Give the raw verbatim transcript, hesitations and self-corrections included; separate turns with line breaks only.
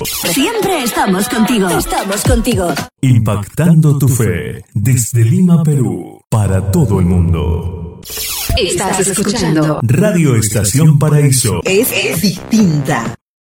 Siempre estamos contigo. Estamos contigo.
Impactando tu fe desde Lima, Perú, para todo el mundo.
Estás escuchando
Radio Estación Paraíso.
Es, es distinta.